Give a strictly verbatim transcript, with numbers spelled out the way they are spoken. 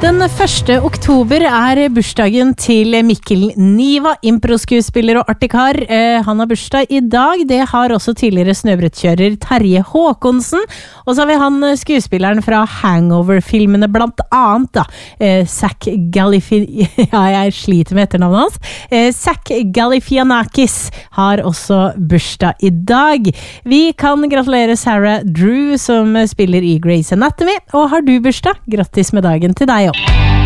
Den første oktober er bursdagen til Mikkel Niva, improskuespiller og artikar. Eh, han har bursdag i dag. Det har også tidligere snøbrettkjører Terje Håkonsen. Og så har vi han skuespilleren fra Hangover-filmene blant annet, da. Eh, Zach Galifi... Ja, jeg sliter med etternavnet hans. Eh, Zach Galifianakis har også bursdag i dag. Vi kan gratulere Sarah Drew, som spiller i Grey's Anatomy. Og har du bursdag? Grattis med dagen til deg også.